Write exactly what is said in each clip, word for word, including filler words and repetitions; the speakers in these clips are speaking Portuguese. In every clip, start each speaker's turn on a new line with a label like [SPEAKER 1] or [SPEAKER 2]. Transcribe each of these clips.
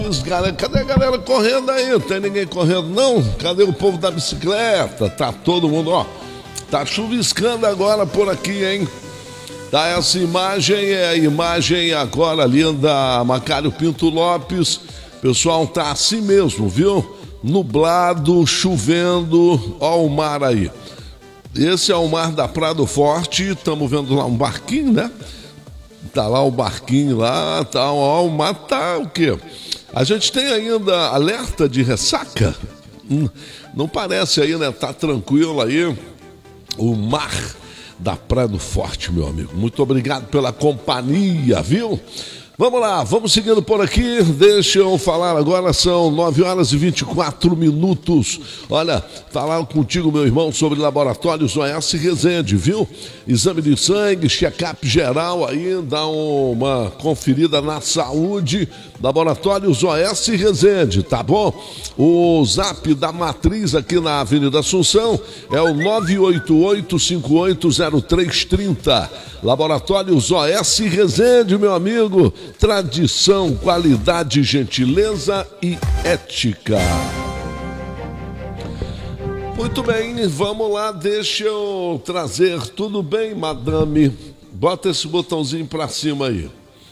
[SPEAKER 1] Cara, cadê a galera correndo aí? Não tem ninguém correndo, não? Cadê o povo da bicicleta? Tá todo mundo, ó. Tá chuviscando agora por aqui, hein? Tá, essa imagem é a imagem agora ali da Macário Pinto Lopes. Pessoal, tá assim mesmo, viu? Nublado, chovendo, ó o mar aí. Esse é o mar da Prado Forte, estamos vendo lá um barquinho, né? Tá lá o barquinho lá, tá, ó, o mar tá o quê? A gente tem ainda alerta de ressaca? Hum, não parece aí, né? Tá tranquilo aí o mar da Prado Forte, meu amigo. Muito obrigado pela companhia, viu? Vamos lá, vamos seguindo por aqui. Deixa eu falar agora, são nove horas e vinte e quatro minutos. Olha, falar contigo, meu irmão, sobre Laboratórios O S Resende, viu? Exame de sangue, check-up geral aí, dá uma conferida na saúde. Laboratórios O S Resende, tá bom? O zap da Matriz aqui na Avenida Assunção é o nove oito oito, cinco oito zero três três zero. Laboratórios O S Resende, meu amigo. Tradição, qualidade, gentileza e ética. Muito bem, vamos lá, deixa eu trazer. Tudo bem, madame? Bota esse botãozinho pra cima aí.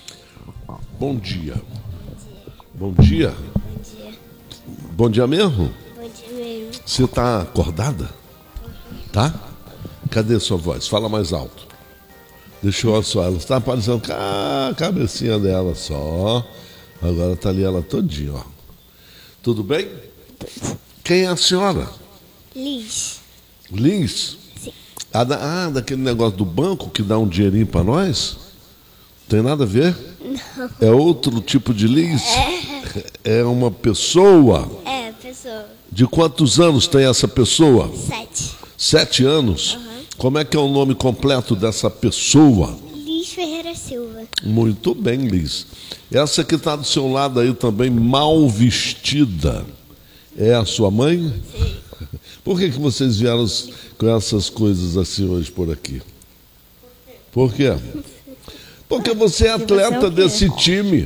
[SPEAKER 1] Bom dia. Bom dia.
[SPEAKER 2] Bom dia.
[SPEAKER 1] Bom dia mesmo?
[SPEAKER 2] Bom dia mesmo.
[SPEAKER 1] Você tá acordada? Tá? Cadê sua voz? Fala mais alto. Deixa eu olhar só, ela está aparecendo com a cabecinha dela só. Agora tá ali ela todinha, ó. Tudo bem? Quem é a senhora?
[SPEAKER 2] Liz.
[SPEAKER 1] Liz?
[SPEAKER 2] Sim.
[SPEAKER 1] Ah, da, ah, daquele negócio do banco que dá um dinheirinho pra nós? Tem nada a ver?
[SPEAKER 2] Não.
[SPEAKER 1] É outro tipo de Liz?
[SPEAKER 2] É.
[SPEAKER 1] É uma pessoa?
[SPEAKER 2] É, pessoa.
[SPEAKER 1] De quantos anos tem essa pessoa?
[SPEAKER 2] Sete.
[SPEAKER 1] Sete anos?
[SPEAKER 2] Uhum.
[SPEAKER 1] Como é que é o nome completo dessa pessoa?
[SPEAKER 2] Liz Ferreira Silva.
[SPEAKER 1] Muito bem, Liz. Essa que está do seu lado aí também, mal vestida, é a sua mãe?
[SPEAKER 2] Sim.
[SPEAKER 1] Por que, que vocês vieram com essas coisas assim hoje por aqui? Por quê? Porque você é atleta
[SPEAKER 3] você é o quê?
[SPEAKER 1] desse time.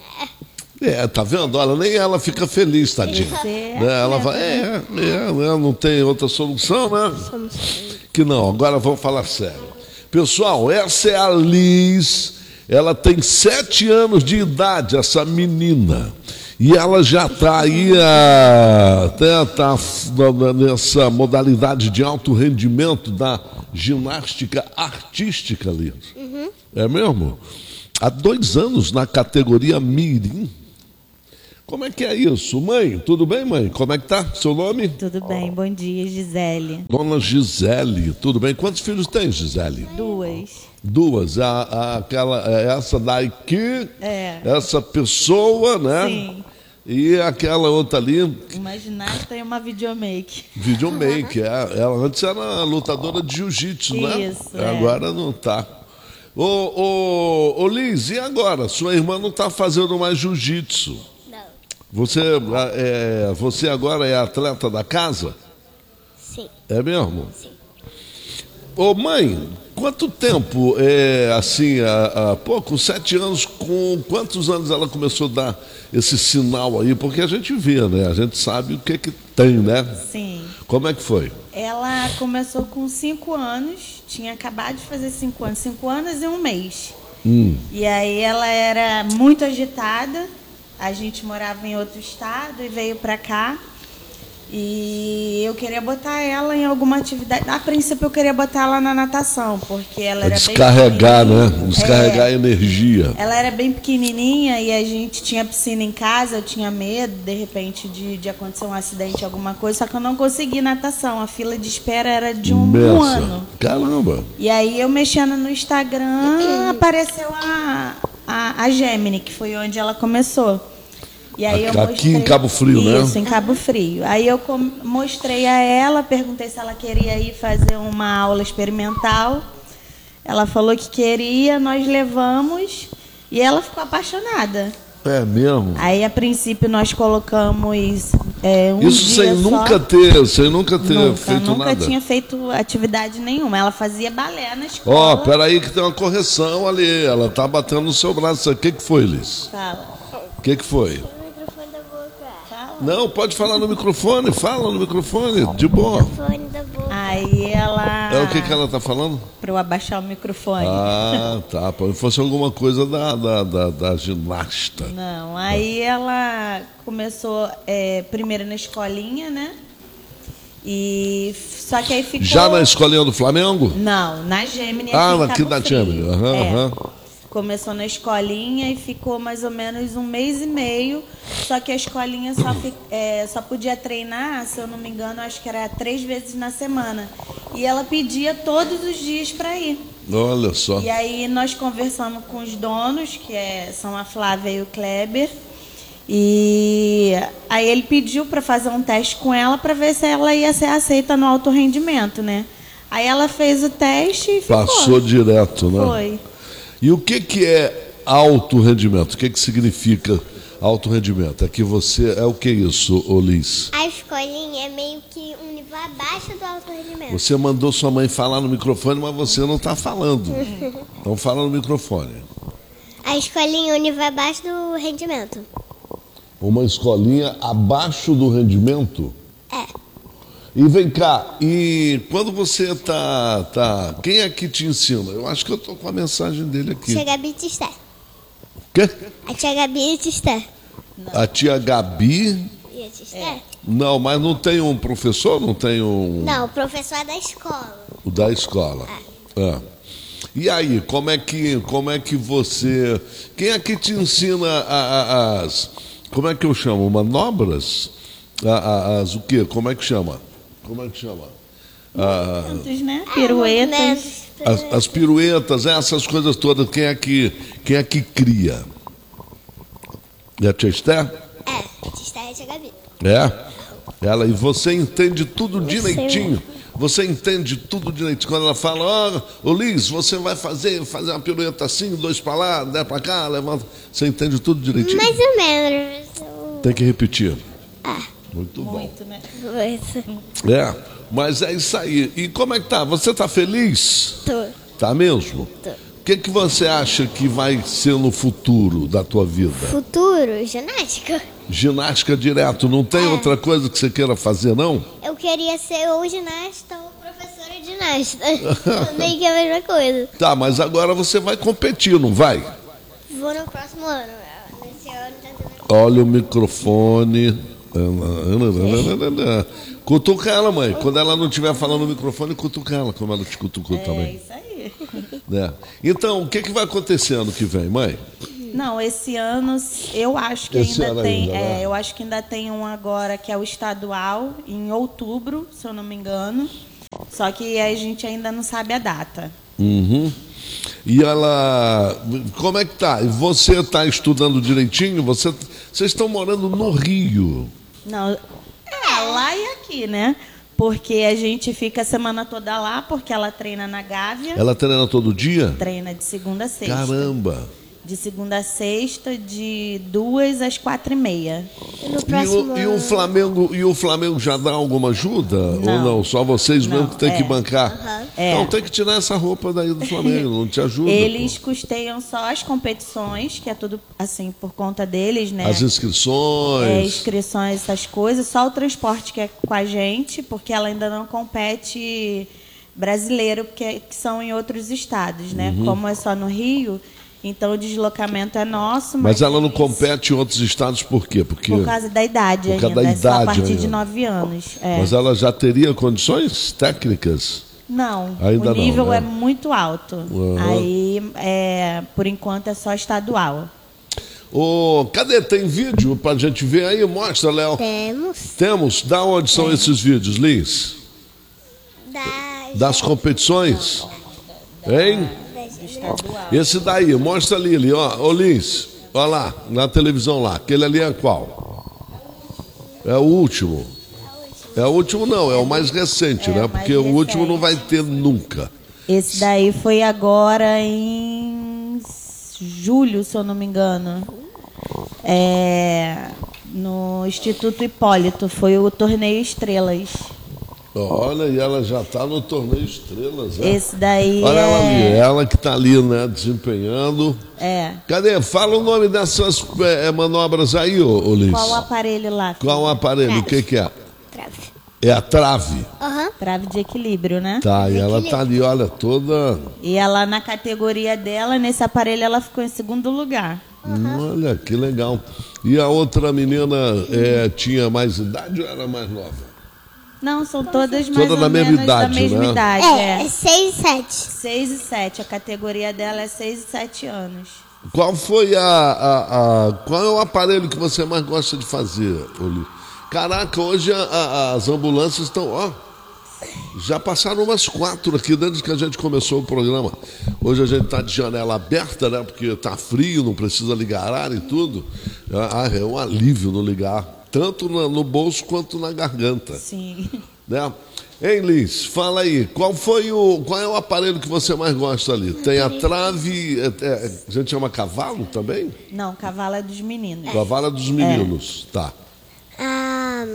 [SPEAKER 1] É, tá vendo? Olha, nem ela fica feliz, tadinha.
[SPEAKER 3] Você é
[SPEAKER 1] Né? Ela
[SPEAKER 3] atleta,
[SPEAKER 1] vai, é, é, né? Não tem outra solução, né?
[SPEAKER 2] Somos
[SPEAKER 1] Que não, agora vamos falar sério. Pessoal, essa é a Liz, ela tem sete anos de idade, essa menina. E ela já está aí, até tá nessa modalidade de alto rendimento da ginástica artística, Liz.
[SPEAKER 2] Uhum.
[SPEAKER 1] É mesmo? Há dois anos na categoria Mirim. Como é que é isso? Mãe, tudo bem, mãe? Como é que tá? Seu nome?
[SPEAKER 3] Tudo bem, bom dia, Gisele.
[SPEAKER 1] Dona Gisele, tudo bem? Quantos filhos tem, Gisele?
[SPEAKER 3] Duas.
[SPEAKER 1] Duas. A, a, aquela, essa daqui,
[SPEAKER 3] É.
[SPEAKER 1] essa pessoa, né?
[SPEAKER 3] Sim.
[SPEAKER 1] E aquela outra ali,
[SPEAKER 3] Uma ginasta e uma videomake.
[SPEAKER 1] videomake. É, ela antes era lutadora de jiu-jitsu, né?
[SPEAKER 3] Isso, é.
[SPEAKER 1] Agora não tá. Ô, ô, ô, Liz, e agora? Sua irmã não tá fazendo mais jiu-jitsu.
[SPEAKER 2] Não.
[SPEAKER 1] Você, é, você agora é atleta da casa?
[SPEAKER 2] Sim.
[SPEAKER 1] É mesmo?
[SPEAKER 2] Sim.
[SPEAKER 1] Ô mãe, quanto tempo é assim, a, a, pô, com sete anos, com quantos anos ela começou a dar esse sinal aí? Porque a gente vê, né? A gente sabe o que que tem, né?
[SPEAKER 3] Sim.
[SPEAKER 1] Como é que foi?
[SPEAKER 3] Ela começou com cinco anos, tinha acabado de fazer cinco anos, cinco anos e um mês.
[SPEAKER 1] Hum.
[SPEAKER 3] E aí ela era muito agitada, a gente morava em outro estado e veio pra cá. E eu queria botar ela em alguma atividade. A princípio eu queria botar ela na natação, porque ela
[SPEAKER 1] Pra
[SPEAKER 3] era
[SPEAKER 1] descarregar,
[SPEAKER 3] bem
[SPEAKER 1] né?
[SPEAKER 3] pequenininha.
[SPEAKER 1] Descarregar
[SPEAKER 3] É.
[SPEAKER 1] energia.
[SPEAKER 3] Ela era bem pequenininha e a gente tinha piscina em casa, eu tinha medo, de repente, de, de acontecer um acidente, alguma coisa, só que eu não consegui natação. A fila de espera era de um, um
[SPEAKER 1] Imensa.
[SPEAKER 3] ano.
[SPEAKER 1] Caramba.
[SPEAKER 3] E aí eu mexendo no Instagram, apareceu a, a, a Gemini, que foi onde ela começou. E aí eu
[SPEAKER 1] Aqui
[SPEAKER 3] mostrei,
[SPEAKER 1] em Cabo Frio, né?
[SPEAKER 3] Isso, em Cabo Frio. Aí eu com- mostrei a ela, perguntei se ela queria ir fazer uma aula experimental. Ela falou que queria, nós levamos e ela ficou apaixonada.
[SPEAKER 1] É mesmo?
[SPEAKER 3] Aí, a princípio, nós colocamos é, um
[SPEAKER 1] Isso
[SPEAKER 3] dia
[SPEAKER 1] sem
[SPEAKER 3] só.
[SPEAKER 1] nunca ter, sem nunca ter
[SPEAKER 3] Nunca,
[SPEAKER 1] feito
[SPEAKER 3] nunca
[SPEAKER 1] nada.
[SPEAKER 3] tinha feito atividade nenhuma. Ela fazia balé na
[SPEAKER 1] Ó,
[SPEAKER 3] escola.
[SPEAKER 1] peraí que tem uma correção ali. Ela tá batendo no seu braço. O que que foi, Liz?
[SPEAKER 3] Fala.
[SPEAKER 1] O que que foi?
[SPEAKER 2] O microfone
[SPEAKER 1] Não, pode falar no microfone, fala no microfone, de boa.
[SPEAKER 2] Fone da boca.
[SPEAKER 3] Aí ela...
[SPEAKER 1] É o que, que ela tá falando?
[SPEAKER 3] Para eu abaixar o microfone.
[SPEAKER 1] Ah, tá. Pode fosse alguma coisa da, da, da, da ginasta.
[SPEAKER 3] Não, aí ela começou é, primeiro na escolinha, né? E só que aí ficou...
[SPEAKER 1] Já na escolinha do Flamengo?
[SPEAKER 3] Não, na Gemini.
[SPEAKER 1] Ah,
[SPEAKER 3] aqui em
[SPEAKER 1] aqui
[SPEAKER 3] Cabo
[SPEAKER 1] da
[SPEAKER 3] Frio.
[SPEAKER 1] Gemini. Aham,
[SPEAKER 3] É.
[SPEAKER 1] aham.
[SPEAKER 3] Começou na escolinha e ficou mais ou menos um mês e meio. Só que a escolinha só, fi- é, só podia treinar, se eu não me engano, acho que era três vezes na semana. E ela pedia todos os dias para ir.
[SPEAKER 1] Olha só.
[SPEAKER 3] E aí nós conversamos com os donos, que é, são a Flávia e o Kleber. E aí ele pediu para fazer um teste com ela para ver se ela ia ser aceita no alto rendimento, né? Aí ela fez o teste e ficou.
[SPEAKER 1] Passou direto, né?
[SPEAKER 3] Foi.
[SPEAKER 1] E o que, que é alto rendimento? O que, que significa alto rendimento? É que você... É o que isso, ô Liz?
[SPEAKER 2] A escolinha é meio que um nível abaixo do alto rendimento.
[SPEAKER 1] Você mandou sua mãe falar no microfone, mas você não está falando. Então fala no microfone.
[SPEAKER 2] A escolinha é um nível abaixo do rendimento.
[SPEAKER 1] Uma escolinha abaixo do rendimento?
[SPEAKER 2] É.
[SPEAKER 1] E vem cá, e quando você tá, tá... Quem é que te ensina? Eu acho que eu tô com a mensagem dele aqui.
[SPEAKER 2] Tia Gabi Tisté.
[SPEAKER 1] Quê?
[SPEAKER 2] A tia Gabi Tisté.
[SPEAKER 1] A tia Gabi...
[SPEAKER 2] E a Tisté?
[SPEAKER 1] Não, mas não tem um professor? Não tem um...
[SPEAKER 2] Não, o professor é da escola.
[SPEAKER 1] O da escola. É. E aí, como é que, como é que você... Quem é que te ensina a- a- as... Como é que eu chamo? Manobras? A- a- As o quê? Como é que chama? Como é que chama? Ah,
[SPEAKER 3] Tantos, né?
[SPEAKER 2] Ah,
[SPEAKER 3] Piruetas.
[SPEAKER 2] movimentos.
[SPEAKER 1] as, as piruetas, essas coisas todas, quem é que, quem é que cria? É a tia Esther?
[SPEAKER 2] É, a Tisté é a tia Gabi.
[SPEAKER 1] É? Ela, e você entende tudo
[SPEAKER 2] Eu
[SPEAKER 1] direitinho. Você entende tudo direitinho. Quando ela fala, ó, ô Liz, você vai fazer, fazer uma pirueta assim, dois pra lá, dez pra cá, levanta. Você entende tudo direitinho?
[SPEAKER 2] Mais ou menos. Eu-
[SPEAKER 1] Tem que repetir.
[SPEAKER 2] Ah,
[SPEAKER 1] Muito bom.
[SPEAKER 3] Muito, né?
[SPEAKER 2] isso.
[SPEAKER 1] É, mas é isso aí. E como é que tá? Você tá feliz?
[SPEAKER 2] Tô.
[SPEAKER 1] Tá mesmo?
[SPEAKER 2] Tô.
[SPEAKER 1] O que, que você acha que vai ser no futuro da tua vida?
[SPEAKER 2] Futuro, ginástica.
[SPEAKER 1] Ginástica direto, não tem
[SPEAKER 2] É.
[SPEAKER 1] outra coisa que você queira fazer, não?
[SPEAKER 2] Eu queria ser ou ginasta ou professora de ginasta. Meio que a mesma coisa.
[SPEAKER 1] Tá, mas agora você vai competir, não vai?
[SPEAKER 2] Vou no próximo ano. Nesse ano tá tendo...
[SPEAKER 1] Olha o microfone. Cutuca ela, mãe. Quando ela não estiver falando no microfone, cutuca ela, como ela te cutucou
[SPEAKER 3] É
[SPEAKER 1] também.
[SPEAKER 3] isso aí.
[SPEAKER 1] Né? Então, o que, que vai acontecer ano que vem, mãe?
[SPEAKER 3] Não, esse ano eu acho que
[SPEAKER 1] Esse
[SPEAKER 3] ainda
[SPEAKER 1] ano
[SPEAKER 3] tem.
[SPEAKER 1] ainda,
[SPEAKER 3] é,
[SPEAKER 1] né?
[SPEAKER 3] eu acho que ainda tem um agora que é o estadual, em outubro, se eu não me engano. Só que a gente ainda não sabe a data.
[SPEAKER 1] Uhum. E ela, como é que tá? E você está estudando direitinho? Você, vocês estão morando no Rio?
[SPEAKER 3] Não, é lá e aqui, né? Porque a gente fica a semana toda lá, porque ela treina na Gávea.
[SPEAKER 1] Ela treina todo dia?
[SPEAKER 3] Treina de segunda a sexta.
[SPEAKER 1] Caramba!
[SPEAKER 3] De segunda a sexta, de duas às quatro e meia.
[SPEAKER 2] E no
[SPEAKER 1] E
[SPEAKER 2] próximo
[SPEAKER 1] o, e o
[SPEAKER 2] ano...
[SPEAKER 1] Flamengo, e o Flamengo já dá alguma ajuda? Ou
[SPEAKER 3] Não.
[SPEAKER 1] não? Só vocês
[SPEAKER 3] Não,
[SPEAKER 1] mesmo que tem que
[SPEAKER 3] é.
[SPEAKER 1] bancar?
[SPEAKER 2] Aham.
[SPEAKER 3] É.
[SPEAKER 1] Então tem que tirar essa roupa daí do Flamengo, não te ajuda.
[SPEAKER 3] Eles
[SPEAKER 1] pô.
[SPEAKER 3] custeiam só as competições, que é tudo assim por conta deles, né?
[SPEAKER 1] As inscrições.
[SPEAKER 3] É, inscrições, essas coisas, só o transporte que é com a gente, porque ela ainda não compete brasileiro, porque que são em outros estados, né?
[SPEAKER 1] Uhum.
[SPEAKER 3] Como é só no Rio, então o deslocamento é nosso.
[SPEAKER 1] Mas ela não
[SPEAKER 3] eles-
[SPEAKER 1] compete em outros estados por quê? Porque,
[SPEAKER 3] Por causa da idade
[SPEAKER 1] Por causa
[SPEAKER 3] ainda,
[SPEAKER 1] da
[SPEAKER 3] é só a
[SPEAKER 1] idade
[SPEAKER 3] partir de
[SPEAKER 1] ainda.
[SPEAKER 3] nove anos. É.
[SPEAKER 1] Mas ela já teria condições técnicas?
[SPEAKER 3] Não,
[SPEAKER 1] Ainda
[SPEAKER 3] o nível
[SPEAKER 1] não, né?
[SPEAKER 3] é muito alto.
[SPEAKER 1] Uhum.
[SPEAKER 3] Aí, é, por enquanto, é só estadual.
[SPEAKER 1] Ô, cadê? Tem vídeo pra gente ver aí? Mostra, Léo.
[SPEAKER 2] Temos
[SPEAKER 1] Temos? Da onde são esses vídeos, Liz?
[SPEAKER 2] da...
[SPEAKER 1] Das competições? Hein?
[SPEAKER 3] Estadual.
[SPEAKER 1] Esse daí, mostra ali, ali, ó. Ô Liz, ó lá, na televisão lá. Aquele ali é qual? É o último. É o último não, é o mais recente,
[SPEAKER 3] É
[SPEAKER 1] né?
[SPEAKER 3] o mais
[SPEAKER 1] Porque o último não vai
[SPEAKER 3] recente.
[SPEAKER 1] ter nunca.
[SPEAKER 3] Esse daí foi agora em julho, se eu não me engano. É, no Instituto Hipólito, foi o Torneio Estrelas.
[SPEAKER 1] Olha, e ela já está no torneio Estrelas, né?
[SPEAKER 3] Esse daí
[SPEAKER 1] Olha
[SPEAKER 3] é...
[SPEAKER 1] ela ali, ela que está ali, né, desempenhando.
[SPEAKER 3] É.
[SPEAKER 1] Cadê? Fala o nome dessas é, manobras aí, ô, ô Liz.
[SPEAKER 3] Qual o aparelho lá?
[SPEAKER 1] Qual o aparelho? O que que é?
[SPEAKER 2] Trave.
[SPEAKER 1] É a trave.
[SPEAKER 2] Aham.
[SPEAKER 3] Trave de equilíbrio, né?
[SPEAKER 1] Tá, e ela tá ali, olha, toda...
[SPEAKER 3] E ela, na categoria dela, nesse aparelho, ela ficou em segundo lugar.
[SPEAKER 1] Olha, que legal. E a outra menina é, tinha mais idade ou era mais nova?
[SPEAKER 3] Não, são todas mais
[SPEAKER 1] Toda
[SPEAKER 3] ou
[SPEAKER 1] da mesma
[SPEAKER 3] menos
[SPEAKER 1] idade,
[SPEAKER 3] da mesma
[SPEAKER 1] né?
[SPEAKER 3] idade.
[SPEAKER 2] É,
[SPEAKER 3] É,
[SPEAKER 2] é seis e sete.
[SPEAKER 3] seis e sete. A categoria dela é seis e sete anos.
[SPEAKER 1] Qual foi a, a, a- Qual é o aparelho que você mais gosta de fazer, Oli? Caraca, hoje a- a- as ambulâncias estão, ó, já passaram umas quatro aqui desde que a gente começou o programa. Hoje a gente está de janela aberta, né? Porque está frio, não precisa ligar ar e tudo. Ah, é um alívio não ligar, tanto no, no bolso quanto na garganta,
[SPEAKER 3] Sim.
[SPEAKER 1] né? Hein, Liz, fala aí, qual foi o, qual é o aparelho que você mais gosta ali? Tem a trave, é, é, a gente chama cavalo também?
[SPEAKER 3] Não, cavalo é dos meninos.
[SPEAKER 1] Cavalo é dos meninos, tá.
[SPEAKER 2] Ah,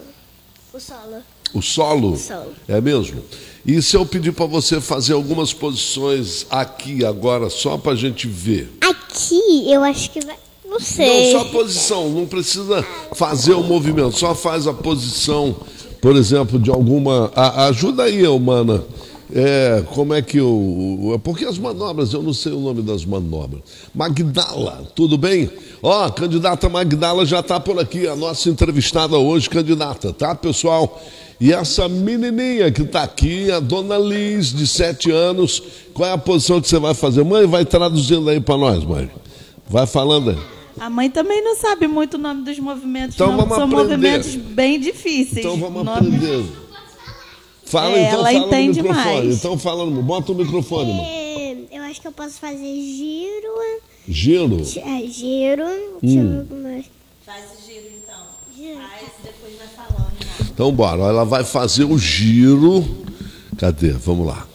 [SPEAKER 2] o solo.
[SPEAKER 1] O solo?
[SPEAKER 2] Solo.
[SPEAKER 1] É mesmo? E se eu pedir para você fazer algumas posições aqui agora, só para a gente ver?
[SPEAKER 2] Aqui, eu acho que vai... Não sei.
[SPEAKER 1] Não, só a posição, não precisa fazer o movimento, só faz a posição, por exemplo, de alguma... A, ajuda aí, humana. É, como é que o... Porque as manobras, eu não sei o nome das manobras. Magdala, tudo bem? Ó, a candidata Magdala já está por aqui, a nossa entrevistada hoje, candidata, tá, pessoal? E essa menininha que está aqui, a dona Liz, de sete anos, qual é a posição que você vai fazer? Mãe, vai traduzindo aí para nós, mãe. Vai falando aí.
[SPEAKER 3] A mãe também não sabe muito o nome dos movimentos,
[SPEAKER 1] Então
[SPEAKER 3] não.
[SPEAKER 1] vamos
[SPEAKER 3] São
[SPEAKER 1] aprender.
[SPEAKER 3] movimentos bem difíceis.
[SPEAKER 1] Então vamos
[SPEAKER 3] Nome-
[SPEAKER 1] aprender. Fala,
[SPEAKER 3] É,
[SPEAKER 1] então
[SPEAKER 3] ela
[SPEAKER 1] fala no
[SPEAKER 3] entende
[SPEAKER 1] microfone.
[SPEAKER 3] mais.
[SPEAKER 1] Então fala no... Bota o microfone, mano.
[SPEAKER 2] É, eu acho que eu posso fazer giro.
[SPEAKER 1] Giro.
[SPEAKER 2] É, giro. Deixa eu ver como é.
[SPEAKER 3] Faz o giro, então.
[SPEAKER 2] Giro.
[SPEAKER 3] Faz, depois vai falando.
[SPEAKER 1] Então bora, ela vai fazer o giro. Cadê? Vamos lá.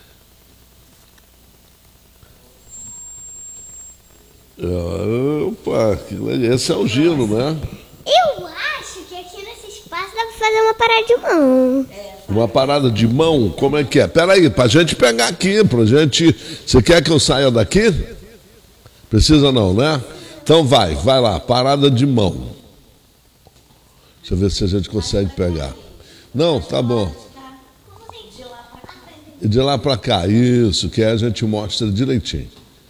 [SPEAKER 1] Opa, que legal. Esse é o giro, né?
[SPEAKER 2] Eu acho que aqui nesse espaço dá pra fazer uma parada de mão.
[SPEAKER 1] Uma parada de mão, como é que é? Pera aí, pra gente pegar aqui, pra gente... Você quer que eu saia daqui? Precisa não, né? Então vai, vai lá, parada de mão. Deixa eu ver se a gente consegue pegar. Não, tá bom. E de lá pra cá, isso, que aí a gente mostra direitinho.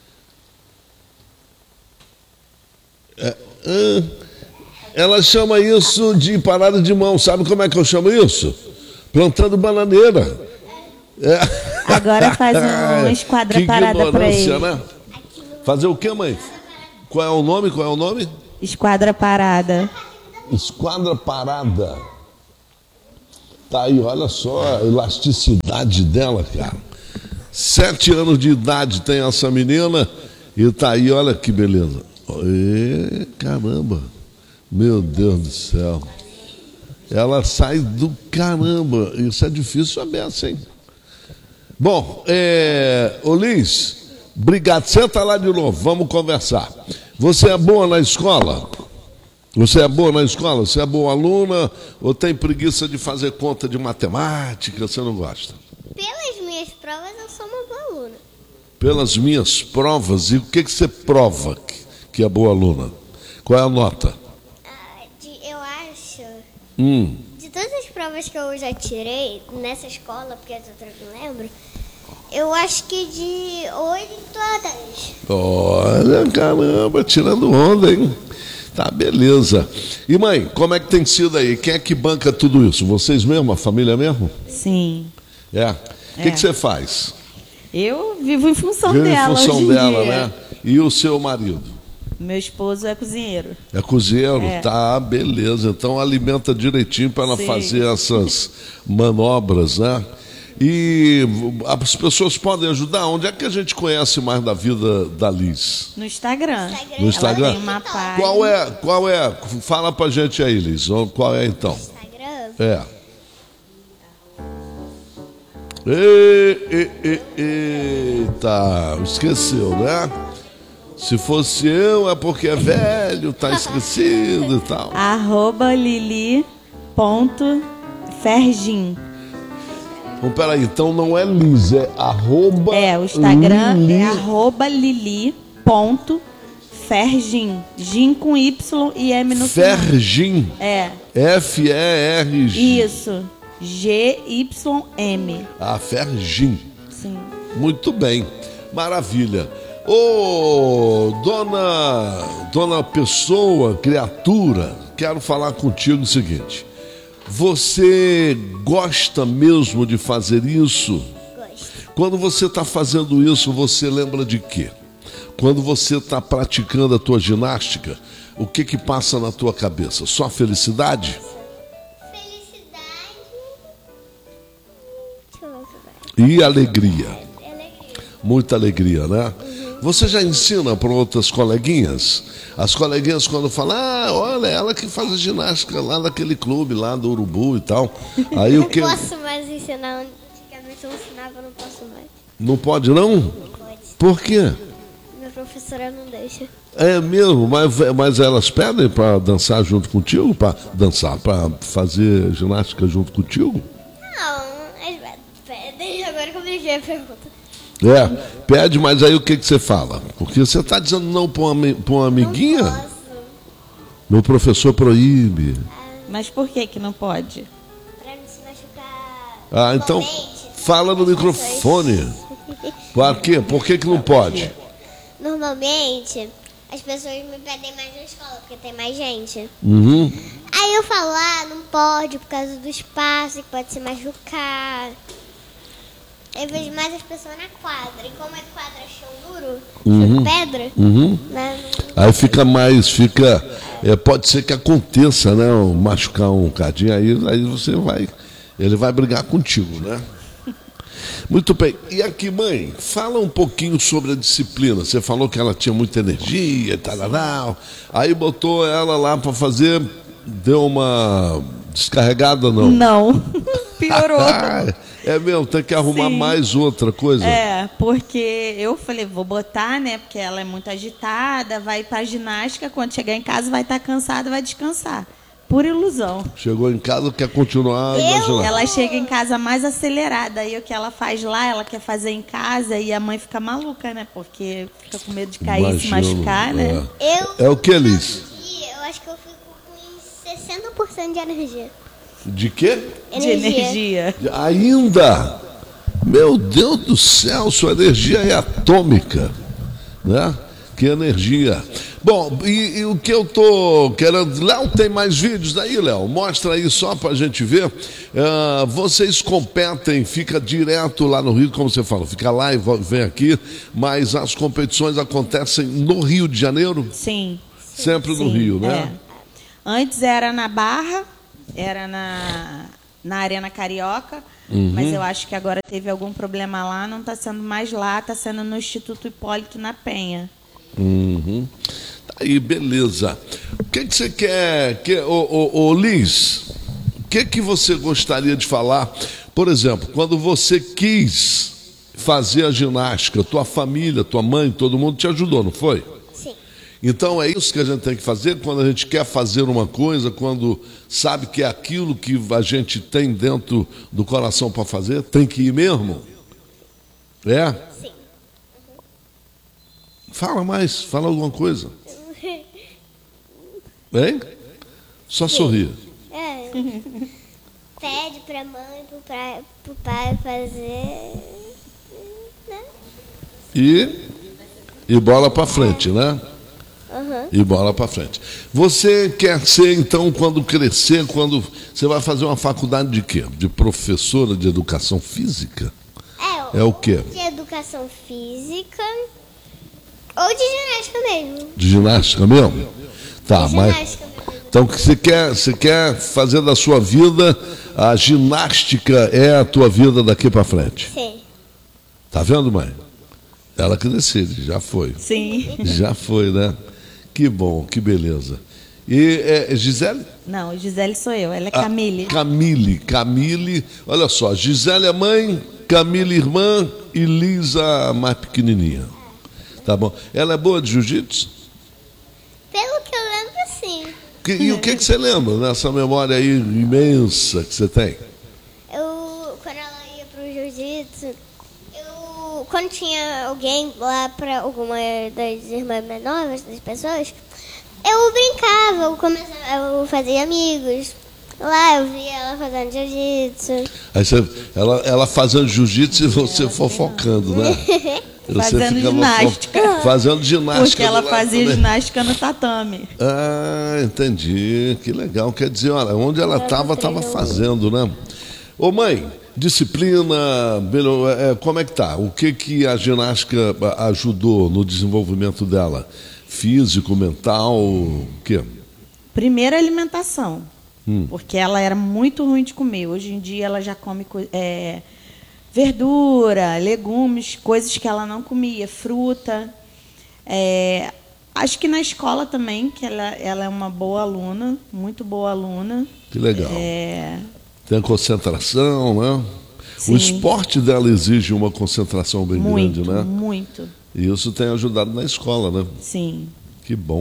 [SPEAKER 1] É, ah, ela chama isso de parada de mão. Sabe como é que eu chamo isso? Plantando bananeira. É.
[SPEAKER 3] Agora faz uma esquadra
[SPEAKER 1] Que
[SPEAKER 3] parada pra
[SPEAKER 1] ignorância,
[SPEAKER 3] ele.
[SPEAKER 1] né? Fazer o que, mãe? Qual é o nome? Qual é o nome?
[SPEAKER 3] Esquadra parada.
[SPEAKER 1] Esquadra parada. Tá aí, olha só a elasticidade dela, cara. Sete anos de idade tem essa menina e tá aí, olha que beleza. E, caramba, meu Deus do céu. Ela sai do caramba. Isso é difícil saber assim. Bom, é, ô Liz, obrigado. Senta lá de novo, vamos conversar. Você é boa na escola? Você é boa na escola? Você é boa aluna ou tem preguiça de fazer conta de matemática? Você não gosta?
[SPEAKER 2] Pelas minhas provas, eu sou uma boa aluna.
[SPEAKER 1] Pelas minhas provas, e o que, que você prova que, que é boa aluna? Qual é a nota?
[SPEAKER 2] Ah, de- eu acho,
[SPEAKER 1] Hum,
[SPEAKER 2] de todas as provas que eu já tirei nessa escola, porque as outras eu não lembro, eu acho que de oito a dez.
[SPEAKER 1] olha, caramba, tirando onda, hein? Tá, beleza. E mãe, como é que tem sido aí? Quem é que banca tudo isso? Vocês mesmo, a família mesmo?
[SPEAKER 3] Sim.
[SPEAKER 1] É. O que,
[SPEAKER 3] É.
[SPEAKER 1] que você faz?
[SPEAKER 3] Eu vivo em função
[SPEAKER 1] Vive em
[SPEAKER 3] dela
[SPEAKER 1] função
[SPEAKER 3] hoje em
[SPEAKER 1] dela,
[SPEAKER 3] dia.
[SPEAKER 1] né? E o seu marido?
[SPEAKER 3] Meu esposo é cozinheiro.
[SPEAKER 1] É cozinheiro?
[SPEAKER 3] É.
[SPEAKER 1] Tá, beleza. Então alimenta direitinho para ela
[SPEAKER 3] Sim.
[SPEAKER 1] fazer essas manobras, né? E as pessoas podem ajudar? Onde é que a gente conhece mais da vida da Liz?
[SPEAKER 3] No Instagram.
[SPEAKER 2] Instagram.
[SPEAKER 1] No Instagram?
[SPEAKER 3] Ela tem uma página.
[SPEAKER 1] Qual é? Qual é? Fala pra gente aí, Liz. Qual é então?
[SPEAKER 2] Instagram.
[SPEAKER 1] É. E, e, e, eita, esqueceu, né? Se fosse eu, é porque é velho, tá esquecido e tal.
[SPEAKER 3] Arroba lili.fergin.
[SPEAKER 1] Então, peraí, então não é Liz, é arroba...
[SPEAKER 3] É, o Instagram
[SPEAKER 1] Lili.
[SPEAKER 3] é arroba lili.fergin. Gin com Y e M no final.
[SPEAKER 1] Fergin.
[SPEAKER 3] É,
[SPEAKER 1] F E R G.
[SPEAKER 3] isso. G Y M.
[SPEAKER 1] Ah, Fergin.
[SPEAKER 3] Sim.
[SPEAKER 1] Muito bem, maravilha. Ô, dona, dona pessoa, criatura, quero falar contigo o seguinte. Você gosta mesmo de fazer isso?
[SPEAKER 2] Gosto.
[SPEAKER 1] Quando você está fazendo isso, você lembra de quê? Quando você está praticando a tua ginástica, o que que passa na tua cabeça? Só felicidade?
[SPEAKER 2] Felicidade. Deixa eu ver o que vai.
[SPEAKER 1] E alegria?
[SPEAKER 2] Alegria.
[SPEAKER 1] Muita alegria, né? Você já ensina para outras coleguinhas? As coleguinhas quando falam, ah, olha, ela que faz a ginástica lá naquele clube, lá do Urubu e tal. Aí o
[SPEAKER 2] Não
[SPEAKER 1] que?
[SPEAKER 2] posso mais ensinar. Antigamente eu ensinava, não posso mais.
[SPEAKER 1] Não pode não?
[SPEAKER 2] Não pode.
[SPEAKER 1] Por quê?
[SPEAKER 2] Minha professora não deixa.
[SPEAKER 1] É mesmo, mas, mas elas pedem para dançar junto contigo? Para dançar, para fazer ginástica junto contigo?
[SPEAKER 2] Não, mas pedem. Agora como é que é a pergunta?
[SPEAKER 1] É, pede, mas aí o que, que você fala? Porque você está dizendo não para uma, ami- pra uma amiguinha?
[SPEAKER 2] Não posso.
[SPEAKER 1] Meu professor proíbe.
[SPEAKER 3] Mas por que que não pode?
[SPEAKER 2] Pra não se machucar.
[SPEAKER 1] Ah, então
[SPEAKER 2] igualmente.
[SPEAKER 1] fala no microfone. Por quê? Por que, que não pode?
[SPEAKER 2] Normalmente, as pessoas me pedem mais na escola, porque tem mais gente.
[SPEAKER 1] Uhum.
[SPEAKER 2] Aí eu falo, ah, não pode por causa do espaço, que pode se machucar. Eu vejo mais as pessoas na quadra. E como é quadra chão duro,
[SPEAKER 1] Uhum.
[SPEAKER 2] chão de pedra,
[SPEAKER 1] Uhum.
[SPEAKER 2] né,
[SPEAKER 1] Aí fica mais, fica. É, pode ser que aconteça, né? um- Machucar um cadinho, aí, aí você vai. Ele vai brigar contigo, né? Muito bem. E aqui, mãe, fala um pouquinho sobre a disciplina. Você falou que ela tinha muita energia e tal. Aí botou ela lá para fazer, deu uma descarregada, não?
[SPEAKER 3] Não. Piorou.
[SPEAKER 1] É mesmo, tem que arrumar
[SPEAKER 3] Sim.
[SPEAKER 1] mais outra coisa.
[SPEAKER 3] É, porque eu falei, vou botar, né? Porque ela é muito agitada, vai pra ginástica, quando chegar em casa vai estar cansada, vai descansar. Pura ilusão.
[SPEAKER 1] Chegou em casa, quer continuar
[SPEAKER 2] Eu?
[SPEAKER 1] imaginando.
[SPEAKER 3] Ela chega em casa mais acelerada. Aí o que ela faz lá, ela quer fazer em casa e a mãe fica maluca, né? Porque fica com medo de cair e se
[SPEAKER 1] Imagino,
[SPEAKER 3] machucar, né?
[SPEAKER 1] é.
[SPEAKER 2] eu...
[SPEAKER 1] É o que, Liz?
[SPEAKER 2] E eu acho que eu fico com sessenta por cento de energia.
[SPEAKER 1] De quê?
[SPEAKER 3] De energia.
[SPEAKER 1] Ainda? Meu Deus do céu, sua energia é atômica, né? Que energia. Bom, e, e o que eu tô querendo... Léo, tem mais vídeos aí, Léo? Mostra aí só pra gente ver. Ah, vocês competem, fica direto lá no Rio, como você falou, fica lá e vo- vem aqui, mas as competições acontecem no Rio de Janeiro?
[SPEAKER 3] Sim.
[SPEAKER 1] Sempre no
[SPEAKER 3] Sim,
[SPEAKER 1] Rio, né?
[SPEAKER 3] é. Antes era na Barra, era na, na Arena Carioca,
[SPEAKER 1] Uhum.
[SPEAKER 3] mas eu acho que agora teve algum problema lá, não está sendo mais lá, está sendo no Instituto Hipólito na Penha.
[SPEAKER 1] Uhum. Tá aí, beleza. O que, que você quer, que, ô, ô, ô, Liz, o que, que você gostaria de falar? Por exemplo, quando você quis fazer a ginástica, tua família, tua mãe, todo mundo te ajudou, não foi?
[SPEAKER 2] Sim.
[SPEAKER 1] Então é isso que a gente tem que fazer quando a gente quer fazer uma coisa, quando sabe que é aquilo que a gente tem dentro do coração para fazer, tem que ir mesmo? É?
[SPEAKER 2] Sim.
[SPEAKER 1] Fala mais, fala alguma coisa. Hein? Só sorrir.
[SPEAKER 2] É. Pede pra mãe, pro pai, pro pai fazer. Né?
[SPEAKER 1] E, e bola para frente, né?
[SPEAKER 2] Uhum.
[SPEAKER 1] E bola para frente. Você quer ser, então, quando crescer, quando você vai fazer uma faculdade de quê? De professora de educação física?
[SPEAKER 2] É,
[SPEAKER 1] É o quê?
[SPEAKER 2] De educação física ou de ginástica mesmo.
[SPEAKER 1] De ginástica mesmo? Tá,
[SPEAKER 2] de
[SPEAKER 1] mas
[SPEAKER 2] ginástica mesmo.
[SPEAKER 1] então que você quer, você quer fazer da sua vida, a ginástica é a tua vida daqui para frente.
[SPEAKER 2] Sim.
[SPEAKER 1] Tá vendo, mãe? Ela que decide, já foi.
[SPEAKER 3] Sim.
[SPEAKER 1] Já foi, né? Que bom, que beleza. E é, Gisele?
[SPEAKER 3] Não, Gisele sou eu, ela é
[SPEAKER 1] Ah,
[SPEAKER 3] Camille.
[SPEAKER 1] Camille, Camille. Olha só, Gisele é mãe, Camille irmã e Lisa mais pequenininha. Tá bom. Ela é boa de jiu-jitsu?
[SPEAKER 2] Pelo que eu lembro, sim.
[SPEAKER 1] Que- E o que, que você lembra nessa memória aí imensa que você tem?
[SPEAKER 2] Eu, quando ela ia quando tinha alguém lá para alguma das irmãs mais novas, das pessoas, eu brincava, eu, começava, eu fazia amigos. Lá eu via ela fazendo jiu-jitsu.
[SPEAKER 1] Aí você, ela, ela fazendo jiu-jitsu e você fofocando, né? Você
[SPEAKER 3] Fazendo ginástica.
[SPEAKER 1] fo- Fazendo ginástica.
[SPEAKER 3] Porque ela
[SPEAKER 1] do lado
[SPEAKER 3] fazia
[SPEAKER 1] também.
[SPEAKER 3] ginástica no tatame.
[SPEAKER 1] Ah, entendi. Que legal. Quer dizer, olha, onde ela estava, estava fazendo, né? Ô mãe, disciplina, Belo, é, como é que tá? O que, que a ginástica ajudou no desenvolvimento dela? Físico, mental, o quê?
[SPEAKER 3] Primeiro, alimentação.
[SPEAKER 1] Hum.
[SPEAKER 3] Porque ela era muito ruim de comer. Hoje em dia ela já come co- é, verdura, legumes, coisas que ela não comia, fruta. É, acho que na escola também, que ela, ela é uma boa aluna, muito boa aluna.
[SPEAKER 1] Que legal.
[SPEAKER 3] É,
[SPEAKER 1] Tem concentração, né?
[SPEAKER 3] Sim.
[SPEAKER 1] O esporte dela exige uma concentração bem
[SPEAKER 3] muito,
[SPEAKER 1] grande, né?
[SPEAKER 3] muito.
[SPEAKER 1] E isso tem ajudado na escola, né?
[SPEAKER 3] Sim.
[SPEAKER 1] Que bom.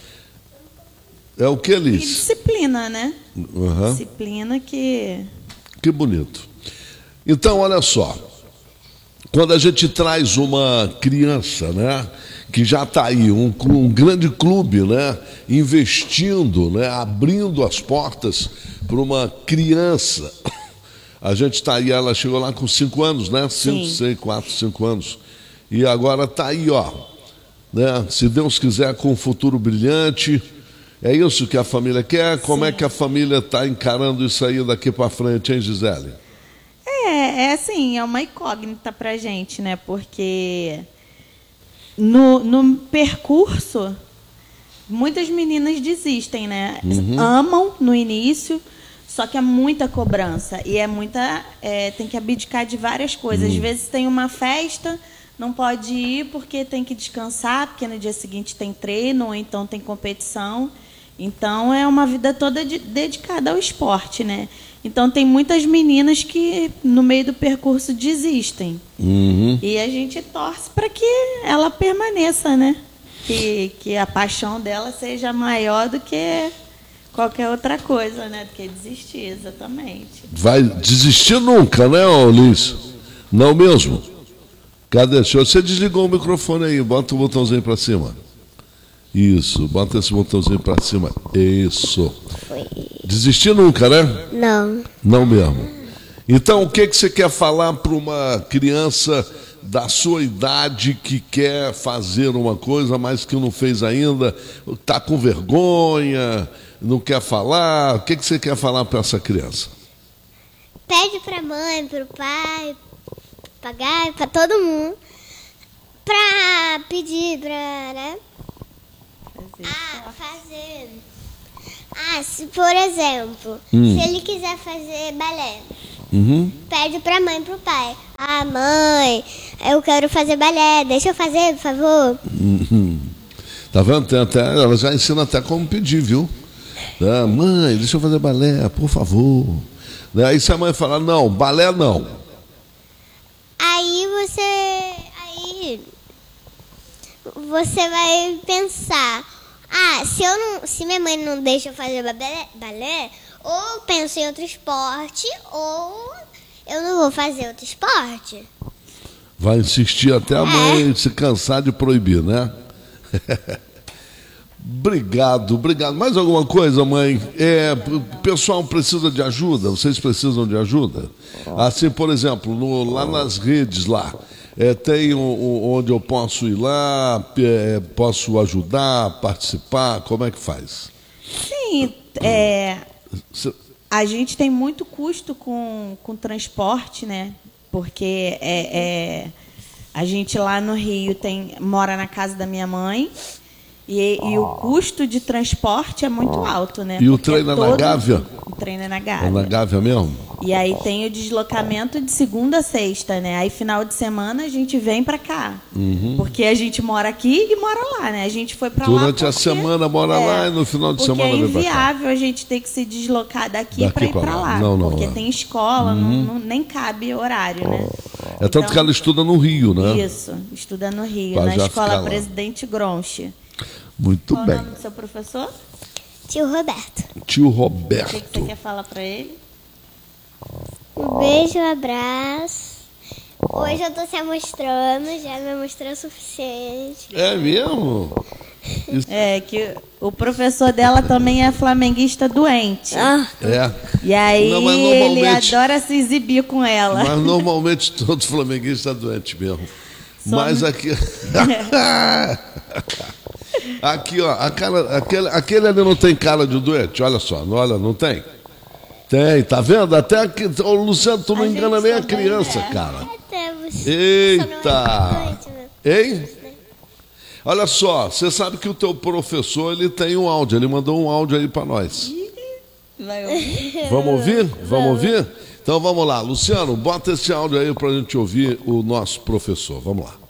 [SPEAKER 1] É o que,
[SPEAKER 3] E
[SPEAKER 1] Alice?
[SPEAKER 3] disciplina, né?
[SPEAKER 1] Uhum.
[SPEAKER 3] Disciplina que...
[SPEAKER 1] Que bonito. Então, olha só. Quando a gente traz uma criança, né, que já está aí, um, clu- um grande clube, né, investindo, né, abrindo as portas para uma criança. A gente está aí, ela chegou lá com cinco anos, né? Cinco,
[SPEAKER 3] Sim.
[SPEAKER 1] seis, quatro, cinco anos. E agora está aí, ó. Né, se Deus quiser, com um futuro brilhante. É isso que a família quer? Como é que a família está encarando isso aí daqui para frente, hein, Gisele?
[SPEAKER 3] É, é assim, é uma incógnita pra gente, né? Porque no, no percurso, muitas meninas desistem, né? Amam no início, só que é muita cobrança. E é muita. É, tem que abdicar de várias coisas. Às vezes tem uma festa, não pode ir porque tem que descansar, porque no dia seguinte tem treino, ou então tem competição. Então é uma vida toda de, dedicada ao esporte, né? Então tem muitas meninas que no meio do percurso desistem.
[SPEAKER 1] Uhum.
[SPEAKER 3] E a gente torce para que ela permaneça, né? Que, que a paixão dela seja maior do que qualquer outra coisa, né? Do que desistir, exatamente.
[SPEAKER 1] Vai desistir nunca, né, Liz? Não mesmo? Cadê? Você desligou o microfone aí, bota o botãozinho para cima. Isso, bota esse botãozinho para cima. Isso.
[SPEAKER 2] Foi.
[SPEAKER 1] Desistir nunca, né?
[SPEAKER 2] Não.
[SPEAKER 1] Não mesmo. Então, o que, que você quer falar para uma criança da sua idade que quer fazer uma coisa, mas que não fez ainda, está com vergonha, não quer falar? O que, que você quer falar para essa criança?
[SPEAKER 2] Pede pra mãe, pro pai, pagar, pra todo mundo, pra pedir, pra, né? Ah, fazer. Ah, se por exemplo,
[SPEAKER 1] Hum.
[SPEAKER 2] se ele quiser fazer balé,
[SPEAKER 1] Uhum.
[SPEAKER 2] pede pra mãe e pro pai. Ah, mãe, eu quero fazer balé, deixa eu fazer, por favor.
[SPEAKER 1] Uhum. Tá vendo? Tem até, ela já ensina até como pedir, viu? Ah, mãe, deixa eu fazer balé, por favor. Né? Aí se a mãe falar, não, balé não.
[SPEAKER 2] Aí você. Aí. Você vai pensar. Ah, se, eu não, se minha mãe não deixa eu fazer balé, balé, ou eu penso em outro esporte, ou eu não vou fazer outro esporte.
[SPEAKER 1] Vai insistir até a mãe se cansar de proibir, né? Obrigado, obrigado. Mais alguma coisa, mãe? É, o pessoal precisa de ajuda? Vocês precisam de ajuda? Assim, por exemplo, no, lá nas redes lá, é, tem o, o, onde eu posso ir lá, é, posso ajudar, participar, como é que faz?
[SPEAKER 3] Sim, é,
[SPEAKER 1] Cê-
[SPEAKER 3] a gente tem muito custo com, com transporte, né? Porque é, é, a gente lá no Rio tem, mora na casa da minha mãe e, e o custo de transporte é muito alto, né?
[SPEAKER 1] E o
[SPEAKER 3] Porque
[SPEAKER 1] treino é na Gávea?
[SPEAKER 3] O treino é na
[SPEAKER 1] É
[SPEAKER 3] Gávea.
[SPEAKER 1] na Gávea mesmo?
[SPEAKER 3] E aí tem o deslocamento de segunda a sexta, né? Aí final de semana a gente vem pra cá. Porque a gente mora aqui e mora lá, né? A gente foi pra lá
[SPEAKER 1] Durante a
[SPEAKER 3] porque-
[SPEAKER 1] semana mora lá e no final de
[SPEAKER 3] porque
[SPEAKER 1] semana
[SPEAKER 3] é
[SPEAKER 1] vem pra cá.
[SPEAKER 3] inviável a gente ter que se deslocar daqui,
[SPEAKER 1] Daqui
[SPEAKER 3] pra ir
[SPEAKER 1] pra
[SPEAKER 3] pra
[SPEAKER 1] lá.
[SPEAKER 3] lá.
[SPEAKER 1] Não, não,
[SPEAKER 3] porque
[SPEAKER 1] é.
[SPEAKER 3] tem escola, não, não- nem cabe horário, né?
[SPEAKER 1] É tanto que ela estuda no Rio, né?
[SPEAKER 3] Isso, estuda no Rio,
[SPEAKER 1] Pra
[SPEAKER 3] na
[SPEAKER 1] já ficar
[SPEAKER 3] escola
[SPEAKER 1] lá.
[SPEAKER 3] Presidente Gronchi.
[SPEAKER 1] Muito
[SPEAKER 3] Qual
[SPEAKER 1] bem.
[SPEAKER 3] o nome do seu professor?
[SPEAKER 2] Tio Roberto.
[SPEAKER 1] Tio
[SPEAKER 3] O que, que
[SPEAKER 1] Roberto.
[SPEAKER 3] você quer falar pra ele?
[SPEAKER 2] Um beijo, um abraço. Hoje eu tô se amostrando, já me mostrou o suficiente.
[SPEAKER 1] É mesmo? Isso-
[SPEAKER 3] É, que o professor dela também é flamenguista doente.
[SPEAKER 2] Ah,
[SPEAKER 1] É.
[SPEAKER 3] E aí
[SPEAKER 1] Não, mas
[SPEAKER 3] ele
[SPEAKER 1] normalmente-
[SPEAKER 3] adora se exibir com ela.
[SPEAKER 1] Mas normalmente todo flamenguista é doente mesmo.
[SPEAKER 3] Só
[SPEAKER 1] Mas
[SPEAKER 3] no-
[SPEAKER 1] aqui. Aqui, ó, a cara, aquele, aquele ali não tem cara de doente, olha só, não, olha, não tem? Tem, tá vendo? Até aqui, ô, Luciano, tu não
[SPEAKER 3] A
[SPEAKER 1] engana
[SPEAKER 3] gente
[SPEAKER 1] nem a
[SPEAKER 3] também
[SPEAKER 1] criança,
[SPEAKER 3] é.
[SPEAKER 1] cara.
[SPEAKER 2] até você.
[SPEAKER 1] Eita!
[SPEAKER 2] Só não é doente, né?
[SPEAKER 1] Hein? Olha só, você sabe que o teu professor, ele tem um áudio, ele mandou um áudio aí pra nós.
[SPEAKER 3] Vai ouvir?
[SPEAKER 1] Vamos ouvir? Vamos ouvir? Então vamos lá, Luciano, bota esse áudio aí pra gente ouvir o nosso professor. Vamos lá.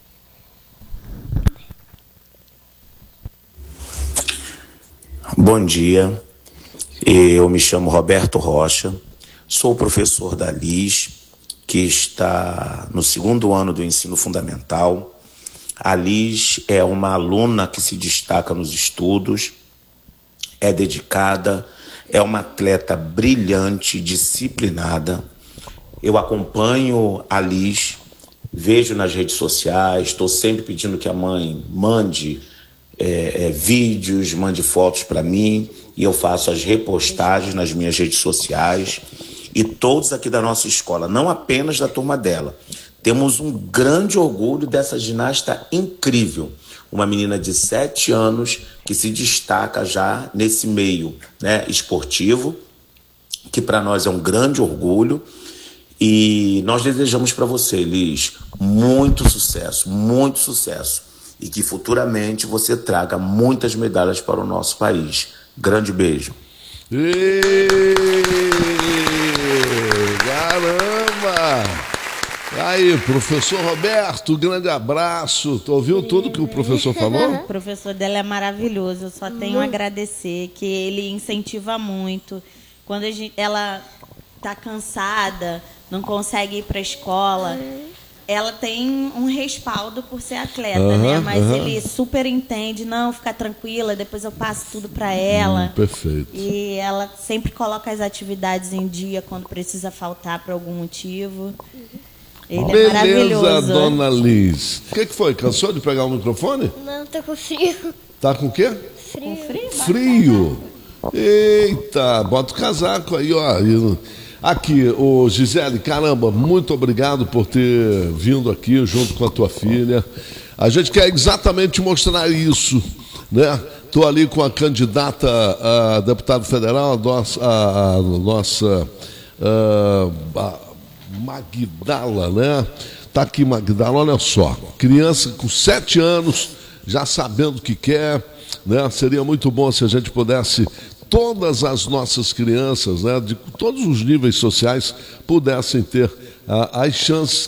[SPEAKER 4] Bom dia, eu me chamo Roberto Rocha, sou professor da Liz, que está no segundo ano do ensino fundamental. A Liz é uma aluna que se destaca nos estudos, é dedicada, é uma atleta brilhante, disciplinada. Eu acompanho a Liz, vejo nas redes sociais, estou sempre pedindo que a mãe mande é, é, vídeos, mande fotos para mim, e eu faço as repostagens nas minhas redes sociais. E todos aqui da nossa escola, não apenas da turma dela, temos um grande orgulho dessa ginasta incrível. Uma menina de sete anos que se destaca já nesse meio, né, esportivo, que para nós é um grande orgulho. E nós desejamos para você, Liz, muito sucesso, muito sucesso. E que futuramente você traga muitas medalhas para o nosso país. Grande beijo.
[SPEAKER 1] Ê, caramba! Aí, professor Roberto, grande abraço. Tu ouviu tudo que o professor falou?
[SPEAKER 3] O professor dela é maravilhoso, eu só tenho a agradecer, que ele incentiva muito. Quando a gente, ela está cansada, não consegue ir para a escola, ela tem um respaldo por ser atleta,
[SPEAKER 1] Aham,
[SPEAKER 3] né? Mas
[SPEAKER 1] aham.
[SPEAKER 3] ele super entende, não, fica tranquila, depois eu passo tudo para ela.
[SPEAKER 1] Hum, perfeito.
[SPEAKER 3] E ela sempre coloca as atividades em dia quando precisa faltar por algum motivo. Ele é
[SPEAKER 1] Beleza,
[SPEAKER 3] maravilhoso.
[SPEAKER 1] dona Liz. O que, que foi? Cansou de pegar o microfone?
[SPEAKER 2] Não, tô com frio.
[SPEAKER 1] Tá com o quê?
[SPEAKER 3] Com frio?
[SPEAKER 1] Frio. Eita, bota o casaco aí, ó. E- Aqui, ô Gisele, caramba, muito obrigado por ter vindo aqui junto com a tua filha. A gente quer exatamente mostrar isso, né? Estou ali com a candidata a deputado federal, a nossa, a, a nossa a, a Magdala, né? Tá aqui, Magdala, olha só. Criança com sete anos, já sabendo o que quer, né? Seria muito bom se a gente pudesse, todas as nossas crianças, né, de todos os níveis sociais, pudessem ter ah, as chances